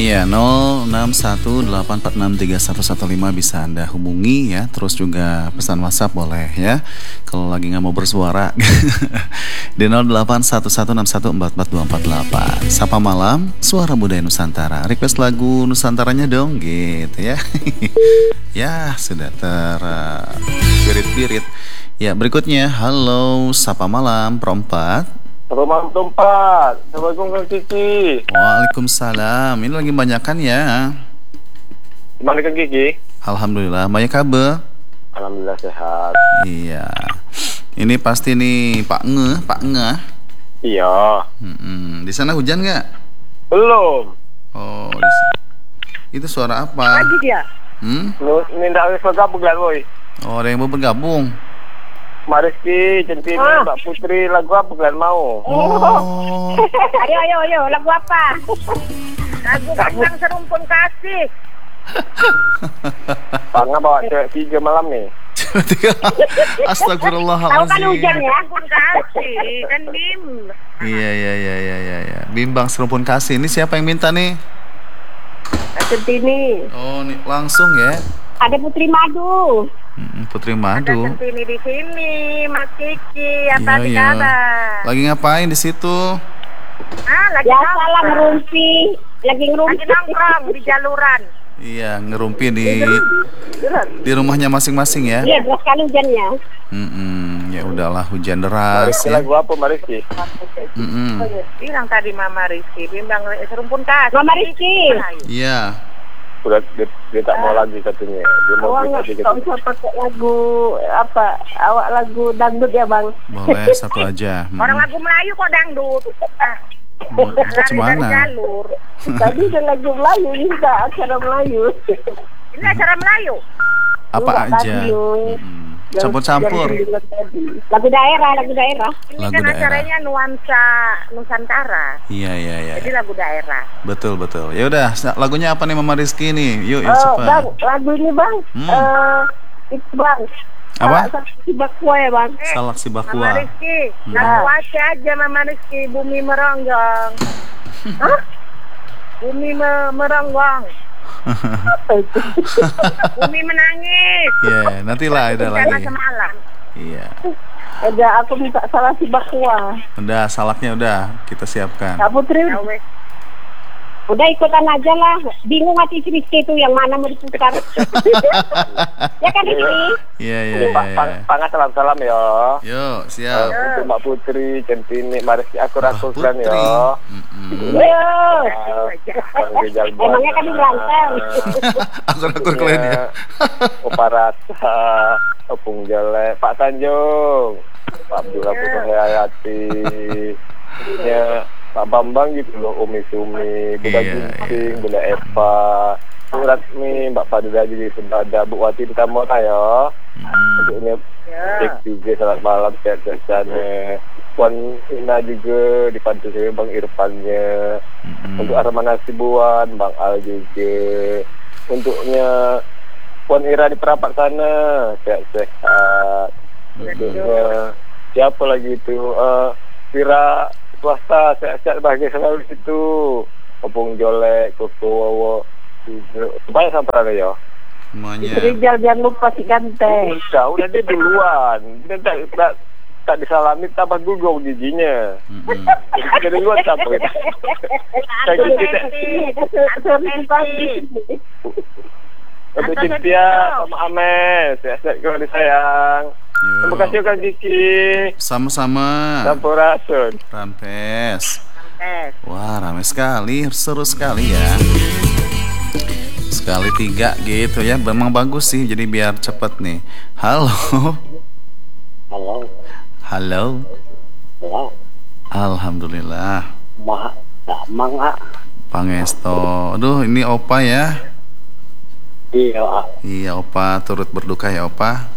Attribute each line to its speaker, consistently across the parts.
Speaker 1: Iya, 0618463115 bisa Anda hubungi ya. Terus juga pesan WhatsApp boleh ya. Kalau lagi nggak mau bersuara di 0811614448. Sapa malam, suara budaya Nusantara. Request lagu Nusantaranya dong, gitu ya. Ya, sudah terbirit-birit. Ya, berikutnya, halo, sapa malam, perempat.
Speaker 2: Rumah tempat. Assalamualaikum Kang Kiki.
Speaker 1: Waalaikumsalam. Ini lagi banyakan ya.
Speaker 2: Gimana Kang Kiki?
Speaker 1: Alhamdulillah. Banyak kabar.
Speaker 2: Alhamdulillah sehat.
Speaker 1: Iya. Ini pasti nih Pak Nge.
Speaker 2: Iya.
Speaker 1: Di sana hujan nggak?
Speaker 2: Belum.
Speaker 1: Oh, itu suara apa?
Speaker 3: Lagi dia.
Speaker 2: Ini ndak wis gabung kan, boy.
Speaker 1: Oh, ada yang mau bergabung.
Speaker 2: Mariski, Centini, Mbak Putri, lagu apa kalian mau?
Speaker 1: Oh.
Speaker 3: Ayo, lagu apa? Lagu Bimbang Serumpun Kasih.
Speaker 2: Panga bawa cewek 3 malam nih.
Speaker 1: Astagfirullahaladzim.
Speaker 3: Tahu kan hujan ya? Serumpun Kasih kan Bim.
Speaker 1: Iya. Bimbang Serumpun Kasih. Ini siapa yang minta nih?
Speaker 3: Centini.
Speaker 1: Oh, nih langsung ya.
Speaker 3: Ada Putri Madu.
Speaker 1: Putri
Speaker 3: Ada
Speaker 1: Madu.
Speaker 3: Centini di sini, Mas Kiki, apa di
Speaker 1: Iya.
Speaker 3: kabar?
Speaker 1: Lagi ngapain di situ?
Speaker 3: Lagi ngerumpi. Lagi nongkrong di jaluran.
Speaker 1: Iya, ngerumpi di rumahnya masing-masing ya.
Speaker 3: Iya, deras sekali hujannya.
Speaker 1: Ya udahlah, hujan deras
Speaker 2: Mariski
Speaker 1: ya.
Speaker 2: lagu apa Mariski?
Speaker 3: Bilang tadi Mama Rizky, Bimbang Serumpun Kasih. Mama Rizky.
Speaker 1: Iya.
Speaker 2: Udah dia tak mau lagi katanya. Dia mau kita dikit.
Speaker 3: Awak usah pakai lagu apa? Awak lagu dangdut ya bang?
Speaker 1: Boleh satu aja.
Speaker 3: Orang lagu Melayu kok dangdut?
Speaker 1: Gimana?
Speaker 3: Jalur. Tadi ada lagu Melayu, ini enggak acara Melayu. Ini acara Melayu.
Speaker 1: Apa aja? Campur-campur.
Speaker 3: Lagu daerah. Ini
Speaker 1: Lagu
Speaker 3: kan
Speaker 1: daerah.
Speaker 3: acaranya nuansa Nusantara.
Speaker 1: Iya.
Speaker 3: Jadi lagu daerah.
Speaker 1: Betul. Ya udah, lagunya apa nih Mama Rizky nih? Yuk
Speaker 3: Oh,
Speaker 1: cepat.
Speaker 3: bang, lagu ini bang. Itu bang.
Speaker 1: Apa?
Speaker 3: Si Bakwa ya bang.
Speaker 1: Salak si
Speaker 3: Mama
Speaker 1: Bakwa.
Speaker 3: Rizky, lagu Aceh aja Mama Rizky, Bumi Meronggong. Hah? Bumi meronggong. Bumi menangis.
Speaker 1: Iya, nantilah ada
Speaker 3: Bencana
Speaker 1: lagi.
Speaker 3: semalam.
Speaker 1: Iya.
Speaker 3: Ada aku minta salah si Bakwa.
Speaker 1: Udah, salaknya udah kita siapkan.
Speaker 3: Kak Putri. Udah ikutan aja lah. Bingung hati si Rizky itu yang mana mau diputar. Ya kan Rizky?
Speaker 1: Iya.
Speaker 2: Panga salam ya.
Speaker 1: Yuk, siap.
Speaker 2: Untuk Mbak Putri, Centini, Mariski aku rangkulkan
Speaker 1: Putri.
Speaker 2: ya.
Speaker 3: Emangnya kan berantem.
Speaker 1: Akur-akur kalian ya.
Speaker 2: Opa Rasa, Opung Jelek, Pak Tanjung, Pak Abdullah Putra Hayati, ya Pak Bambang gitu loh, Umi Sumi, Bunda Ginting, Bunda Eva, Suratmi, Mbak Fadila di Sembada, Bu Wati di Tamora ya. Untuknya cek juga selamat malam sehat-sehatnya. Puan Ina juga di Pantai Sewe, Bang Irfannya. Untuk Arman Hasibuan, Bang Al juga. Untuknya Puan Ira di Perapat sana, sehat-sehat. Untuknya siapa lagi itu? Vira swasta, sehat-sehat bahagia selalu di situ. Opung Jolek, Koko Wawo, banyak sampai ya.
Speaker 1: Semuanya.
Speaker 3: Rizal jangan lupa si Ganteng.
Speaker 2: Udah dia duluan. Dia tak disalami tambah gugur giginya. Jadi luar apa kita? Untuk Cintia sama Ames, sehat-sehat kalau disayang. Terima kasih Kang Kiki.
Speaker 1: Sama-sama.
Speaker 2: Sampurasun.
Speaker 1: Rampes. Wah, ramai sekali, seru sekali ya. Sekali 3 gitu ya. Memang bagus sih, jadi biar cepet nih. Halo. Alhamdulillah. Pangesto. Aduh, ini Opa ya. Iya, Opa turut berduka ya, Opa.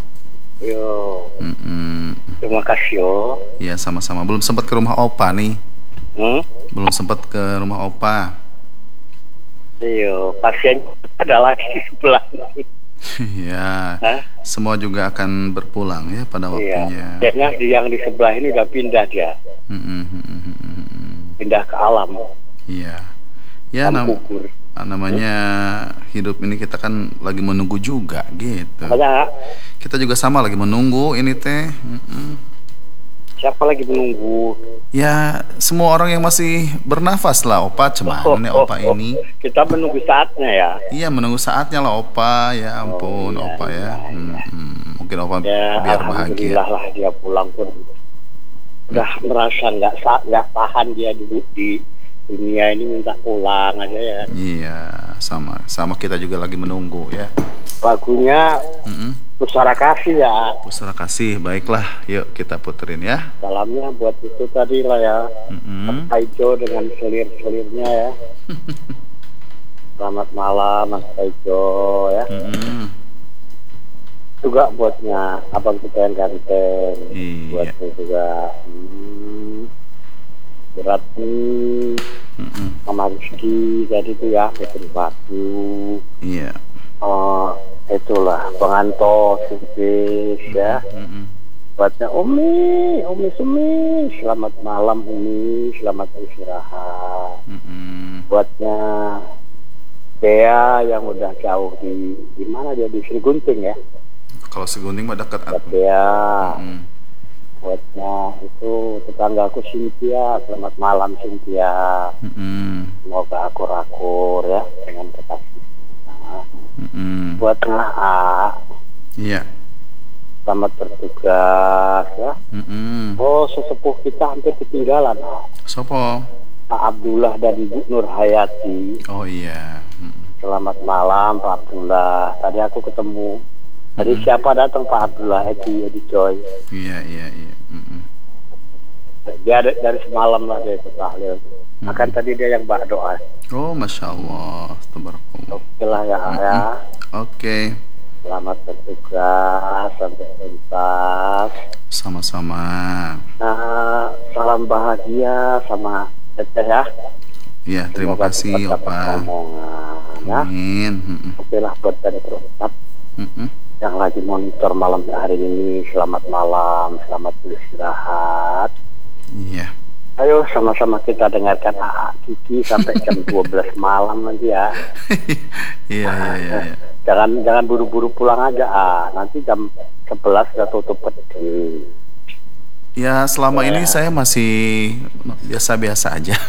Speaker 2: Terima kasih yo.
Speaker 1: Iya, sama-sama. Belum sempat ke rumah Opa nih. Belum sempat ke rumah Opa.
Speaker 2: Iya, pasien ada lagi sebelah.
Speaker 1: Iya. Semua juga akan berpulang ya pada waktunya.
Speaker 2: Iya. Yang di sebelah ini udah pindah dia. Pindah ke alam.
Speaker 1: Iya. Ya, namanya hidup ini kita kan lagi menunggu juga gitu.
Speaker 2: Makanya
Speaker 1: Kita juga sama lagi menunggu ini teh.
Speaker 2: siapa lagi menunggu?
Speaker 1: Ya semua orang yang masih bernafas lah Opa, cuman nih Opa ini.
Speaker 2: Kita menunggu saatnya ya.
Speaker 1: Iya menunggu saatnya lah Opa, ya ampun
Speaker 2: iya,
Speaker 1: Opa ya. Mungkin Opa
Speaker 2: Ya,
Speaker 1: biar bahagia.
Speaker 2: alhamdulillah lah dia pulang pun udah merasa nggak tahan dia di dunia ini, minta pulang aja ya.
Speaker 1: Iya sama kita juga lagi menunggu ya.
Speaker 2: Lagunya Pusara Kasih ya.
Speaker 1: Pusara Kasih, baiklah, yuk kita puterin ya.
Speaker 2: Salamnya buat itu tadi lah ya. Mas Taijo dengan selir-selirnya ya. Selamat malam Mas Taijo ya. Juga buatnya abang kita yang ganteng.
Speaker 1: Iya.
Speaker 2: Buatnya juga berat nih. Sama Rizky jadi itu ya, Putri Batu.
Speaker 1: Iya.
Speaker 2: Oh, itulah Bang Anto Simpis ya. Buatnya Umi Sumi, selamat malam Umi, selamat istirahat. Buatnya Dea yang udah jauh di mana dia, di Sri Gunting ya.
Speaker 1: Kalau Segunting mah dekat
Speaker 2: Buat
Speaker 1: aku.
Speaker 2: Dea. Buatnya itu tetanggaku Cynthia, selamat malam Cynthia. Semoga akur-akur ya dengan kekasih. Buatnya
Speaker 1: Iya.
Speaker 2: selamat bertugas ya. Oh, sesepuh kita hampir ketinggalan.
Speaker 1: Sopo?
Speaker 2: Pak Abdullah dan Bu Nur Hayati.
Speaker 1: Oh iya.
Speaker 2: Selamat malam Pak Abdullah. Tadi aku ketemu. Tadi siapa datang Pak Abdullah? Edi Joy.
Speaker 1: Iya.
Speaker 2: Dia dari semalam lah dia ikut tahlil. Akan tadi dia yang baca doa.
Speaker 1: Oh masya Allah, tabarakallah.
Speaker 2: Oke lah ya.
Speaker 1: Oke.
Speaker 2: Selamat bertugas sampai tuntas.
Speaker 1: Sama-sama.
Speaker 2: Nah, salam bahagia sama Teteh ya.
Speaker 1: Iya, terima
Speaker 2: Semoga
Speaker 1: kasih
Speaker 2: cepat dapat
Speaker 1: Opa.
Speaker 2: omongan, ya.
Speaker 1: Amin.
Speaker 2: Oke lah buat dari terutap yang lagi monitor malam hari ini, selamat malam, selamat beristirahat.
Speaker 1: Iya.
Speaker 2: Ayo sama-sama kita dengarkan AA Kiki sampai jam 12 malam nanti ya.
Speaker 1: Iya.
Speaker 2: Jangan buru-buru pulang aja nanti jam 11 sudah tutup peti.
Speaker 1: Ya selama ini saya masih biasa-biasa aja.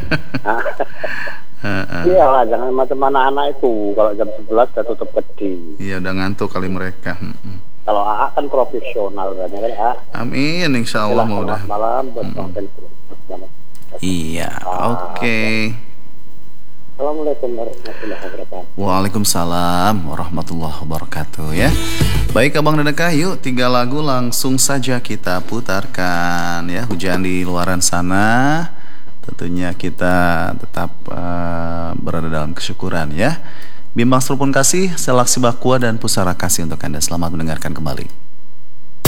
Speaker 2: Iyalah, jangan macam anak-anak itu kalau jam 11 sudah tutup peti.
Speaker 1: Iya udah ngantuk kali mereka.
Speaker 2: Kalau AA kan profesional kan ya kan.
Speaker 1: Amin, insya Allah mau udah.
Speaker 2: Selamat malam buat konten.
Speaker 1: Iya, oke.
Speaker 2: Assalamualaikum warahmatullahi wabarakatuh.
Speaker 1: Waalaikumsalam warahmatullahi wabarakatuh ya. Baik Abang dan Eka, yuk 3 lagu langsung saja kita putarkan ya. Hujan di luaran sana, tentunya kita tetap berada dalam kesyukuran ya. Bimbang Serupun Kasih, Selaksi Bakua dan Pusara Kasih untuk Anda. Selamat mendengarkan kembali.